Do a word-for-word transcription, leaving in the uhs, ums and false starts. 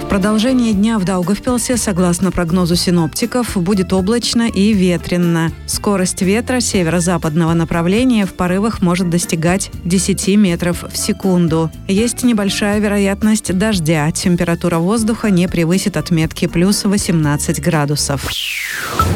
В продолжение дня в Даугавпилсе, согласно прогнозу синоптиков, будет облачно и ветрено. Скорость ветра северо-западного направления в порывах может достигать десять метров в секунду. Есть небольшая вероятность дождя. Температура воздуха не превысит отметки плюс восемнадцать градусов.